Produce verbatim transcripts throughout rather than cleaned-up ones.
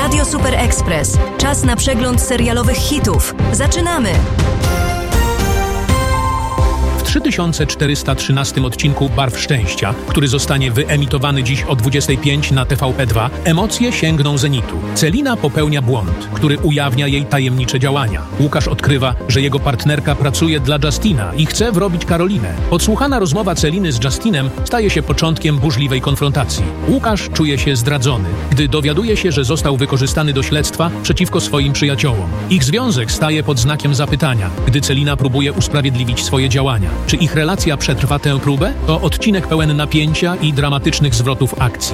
Radio Super Express. Czas na przegląd serialowych hitów. Zaczynamy! W trzy tysiące czterysta trzynastym odcinku Barw Szczęścia, który zostanie wyemitowany dziś o dwudziestej piątej na T V P dwa, emocje sięgną zenitu. Celina popełnia błąd, który ujawnia jej tajemnicze działania. Łukasz odkrywa, że jego partnerka pracuje dla Justina i chce wrobić Karolinę. Podsłuchana rozmowa Celiny z Justinem staje się początkiem burzliwej konfrontacji. Łukasz czuje się zdradzony, gdy dowiaduje się, że został wykorzystany do śledztwa przeciwko swoim przyjaciołom. Ich związek staje pod znakiem zapytania, gdy Celina próbuje usprawiedliwić swoje działania. Czy ich relacja przetrwa tę próbę? To odcinek pełen napięcia i dramatycznych zwrotów akcji.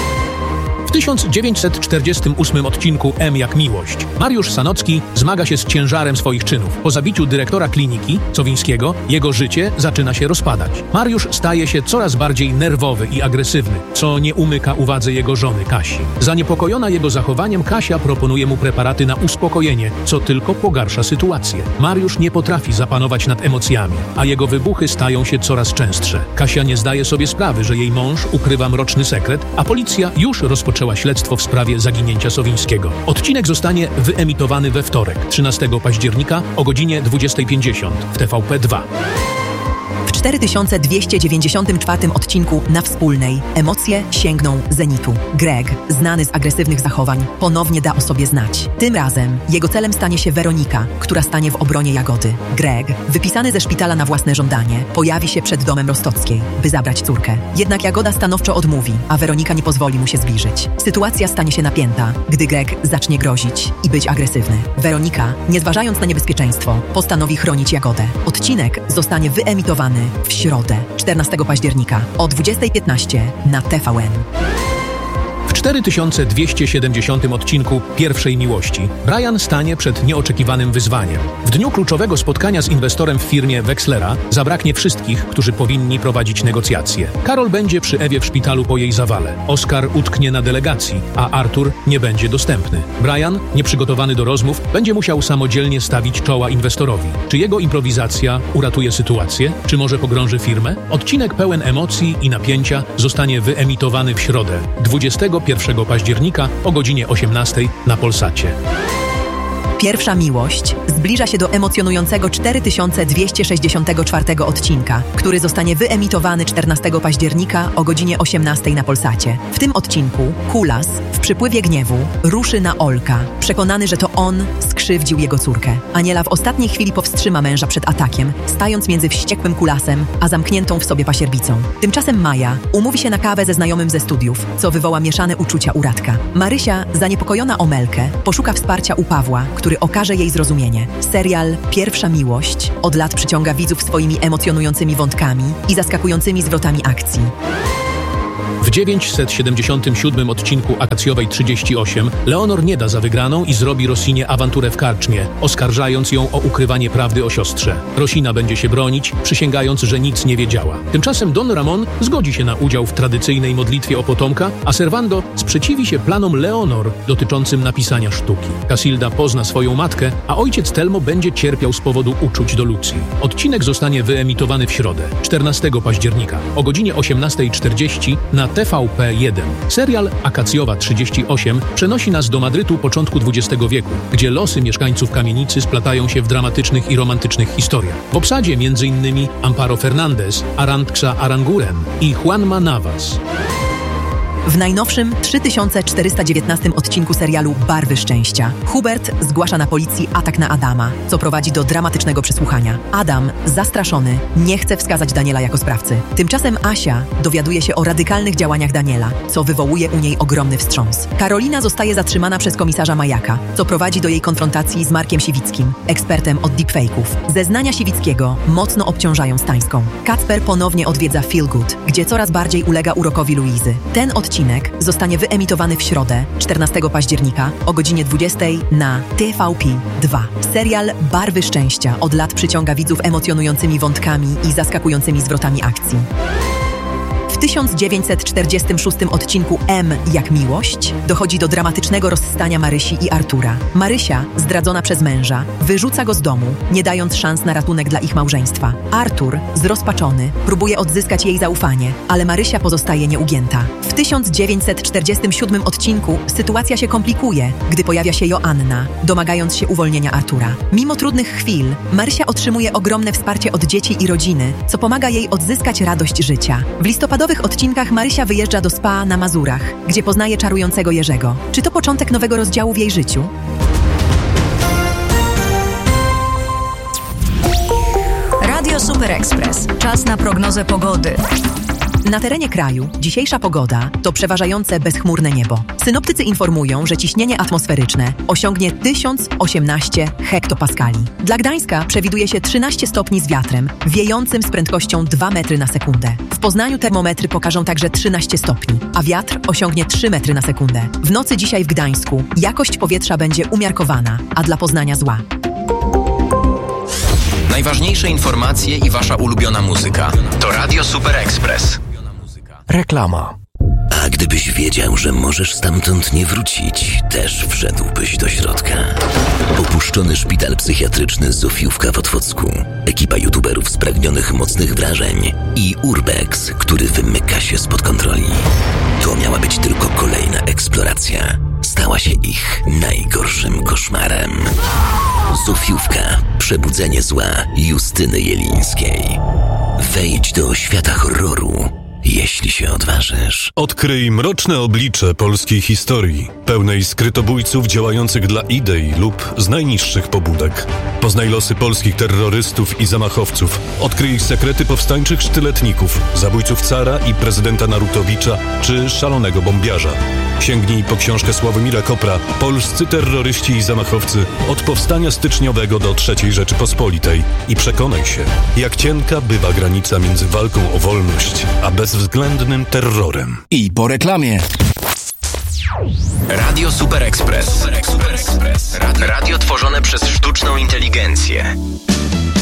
W tysiąc dziewięćset czterdziestym ósmym odcinku M jak miłość Mariusz Sanocki zmaga się z ciężarem swoich czynów. Po zabiciu dyrektora kliniki, Sowińskiego, jego życie zaczyna się rozpadać. Mariusz staje się coraz bardziej nerwowy i agresywny, co nie umyka uwadze jego żony Kasi. Zaniepokojona jego zachowaniem, Kasia proponuje mu preparaty na uspokojenie, co tylko pogarsza sytuację. Mariusz nie potrafi zapanować nad emocjami, a jego wybuchy stają się coraz częstsze. Kasia nie zdaje sobie sprawy, że jej mąż ukrywa mroczny sekret, a policja już rozpoczęła śledztwo w sprawie zaginięcia Sowińskiego. Odcinek zostanie wyemitowany we wtorek, trzynastego października o godzinie dwudziestej pięćdziesiąt w T V P dwa. W cztery tysiące dwieście dziewięćdziesiątym czwartym odcinku Na Wspólnej emocje sięgną zenitu. Greg, znany z agresywnych zachowań, ponownie da o sobie znać. Tym razem jego celem stanie się Weronika, która stanie w obronie Jagody. Greg, wypisany ze szpitala na własne żądanie, pojawi się przed domem Rostockiej, by zabrać córkę. Jednak Jagoda stanowczo odmówi, a Weronika nie pozwoli mu się zbliżyć. Sytuacja stanie się napięta, gdy Greg zacznie grozić i być agresywny. Weronika, nie zważając na niebezpieczeństwo, postanowi chronić Jagodę. Odcinek zostanie wyemitowany w środę, czternastego października o dwudziestej piętnaście na T V N. W cztery tysiące dwieście siedemdziesiątym odcinku Pierwszej Miłości Brian stanie przed nieoczekiwanym wyzwaniem. W dniu kluczowego spotkania z inwestorem w firmie Wexlera zabraknie wszystkich, którzy powinni prowadzić negocjacje. Karol będzie przy Ewie w szpitalu po jej zawale. Oskar utknie na delegacji, a Artur nie będzie dostępny. Brian, nieprzygotowany do rozmów, będzie musiał samodzielnie stawić czoła inwestorowi. Czy jego improwizacja uratuje sytuację? Czy może pogrąży firmę? Odcinek pełen emocji i napięcia zostanie wyemitowany w środę, dwudziestego pierwszego października o godzinie osiemnastej na Polsacie. Pierwsza miłość zbliża się do emocjonującego cztery tysiące dwieście sześćdziesiątego czwartego odcinka, który zostanie wyemitowany czternastego października o godzinie osiemnastej na Polsacie. W tym odcinku Kulas w przypływie gniewu ruszy na Olka, przekonany, że to on skrzywdził jego córkę. Aniela w ostatniej chwili powstrzyma męża przed atakiem, stając między wściekłym Kulasem a zamkniętą w sobie pasierbicą. Tymczasem Maja umówi się na kawę ze znajomym ze studiów, co wywoła mieszane uczucia u Radka. Marysia, zaniepokojona o Melkę, poszuka wsparcia u Pawła, który okaże jej zrozumienie. Serial Pierwsza Miłość od lat przyciąga widzów swoimi emocjonującymi wątkami i zaskakującymi zwrotami akcji. W dziewięćset siedemdziesiątym siódmym odcinku Akacjowej trzydzieści osiem Leonor nie da za wygraną i zrobi Rosinie awanturę w karczmie, oskarżając ją o ukrywanie prawdy o siostrze. Rosina będzie się bronić, przysięgając, że nic nie wiedziała. Tymczasem Don Ramon zgodzi się na udział w tradycyjnej modlitwie o potomka, a Servando sprzeciwi się planom Leonor dotyczącym napisania sztuki. Casilda pozna swoją matkę, a ojciec Telmo będzie cierpiał z powodu uczuć do Lucji. Odcinek zostanie wyemitowany w środę, czternastego października o godzinie osiemnastej czterdzieści na T V P jeden. Serial Akacjowa trzydzieści osiem przenosi nas do Madrytu początku dwudziestego wieku, gdzie losy mieszkańców kamienicy splatają się w dramatycznych i romantycznych historiach. W obsadzie między innymi Amparo Fernandez, Arantxa Aranguren i Juanma Navas. W najnowszym trzy tysiące czterysta dziewiętnastym odcinku serialu Barwy Szczęścia Hubert zgłasza na policji atak na Adama, co prowadzi do dramatycznego przesłuchania. Adam, zastraszony, nie chce wskazać Daniela jako sprawcy. Tymczasem Asia dowiaduje się o radykalnych działaniach Daniela, co wywołuje u niej ogromny wstrząs. Karolina zostaje zatrzymana przez komisarza Majaka, co prowadzi do jej konfrontacji z Markiem Siwickim, ekspertem od deepfake'ów. Zeznania Siwickiego mocno obciążają Stańską. Kacper ponownie odwiedza Feel Good, gdzie coraz bardziej ulega urokowi Luizy. Ten odcinek zostanie wyemitowany w środę, czternastego października o godzinie dwudziestej na T V P dwa. Serial Barwy Szczęścia od lat przyciąga widzów emocjonującymi wątkami i zaskakującymi zwrotami akcji. W tysiąc dziewięćset czterdziestym szóstym odcinku M jak miłość dochodzi do dramatycznego rozstania Marysi i Artura. Marysia, zdradzona przez męża, wyrzuca go z domu, nie dając szans na ratunek dla ich małżeństwa. Artur, zrozpaczony, próbuje odzyskać jej zaufanie, ale Marysia pozostaje nieugięta. W tysiąc dziewięćset czterdziestym siódmym odcinku sytuacja się komplikuje, gdy pojawia się Joanna, domagając się uwolnienia Artura. Mimo trudnych chwil, Marysia otrzymuje ogromne wsparcie od dzieci i rodziny, co pomaga jej odzyskać radość życia. W listopadowych odcinkach Marysia wyjeżdża do spa na Mazurach, gdzie poznaje czarującego Jerzego. Czy to początek nowego rozdziału w jej życiu? Radio Super Express. Czas na prognozę pogody. Na terenie kraju dzisiejsza pogoda to przeważające bezchmurne niebo. Synoptycy informują, że ciśnienie atmosferyczne osiągnie tysiąc osiemnaście hektopaskali. Dla Gdańska przewiduje się trzynaście stopni z wiatrem, wiejącym z prędkością dwa metry na sekundę. W Poznaniu termometry pokażą także trzynaście stopni, a wiatr osiągnie trzy metry na sekundę. W nocy dzisiaj w Gdańsku jakość powietrza będzie umiarkowana, a dla Poznania zła. Najważniejsze informacje i wasza ulubiona muzyka. To Radio Super Express. Reklama. A gdybyś wiedział, że możesz stamtąd nie wrócić, też wszedłbyś do środka. Opuszczony szpital psychiatryczny Zofiówka w Otwocku, ekipa youtuberów spragnionych mocnych wrażeń i Urbex, który wymyka się spod kontroli. To miała być tylko kolejna eksploracja. Stała się ich najgorszym koszmarem. Zofiówka. Przebudzenie zła Justyny Jelińskiej. Wejdź do świata horroru, jeśli się odważysz. Odkryj mroczne oblicze polskiej historii, pełnej skrytobójców działających dla idei lub z najniższych pobudek. Poznaj losy polskich terrorystów i zamachowców. Odkryj ich sekrety powstańczych sztyletników, zabójców cara i prezydenta Narutowicza czy szalonego bombiarza. Sięgnij po książkę Sławomira Kopra Polscy terroryści i zamachowcy od powstania styczniowego do trzeciej Rzeczypospolitej i przekonaj się, jak cienka bywa granica między walką o wolność a bezwzględnym terrorem. I po reklamie. Radio Super Express. Radio tworzone przez sztuczną inteligencję.